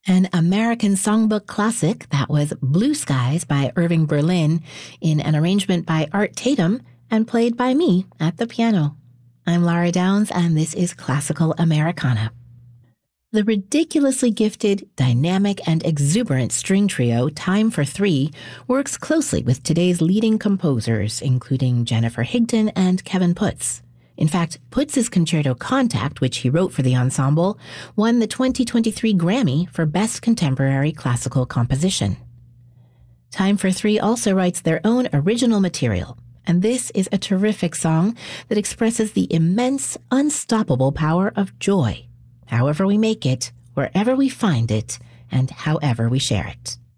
An American songbook classic that was Blue Skies by Irving Berlin in an arrangement by Art Tatum and played by me at the piano. I'm Lara Downs, and this is Classical Americana. The ridiculously gifted, dynamic, and exuberant string trio Time for Three works closely with today's leading composers, including Jennifer Higdon and Kevin Puts. In fact, Puts's concerto Contact, which he wrote for the ensemble, won the 2023 Grammy for Best Contemporary Classical Composition. Time for Three also writes their own original material, and this is a terrific song that expresses the immense, unstoppable power of joy, however we make it, wherever we find it, and however we share it.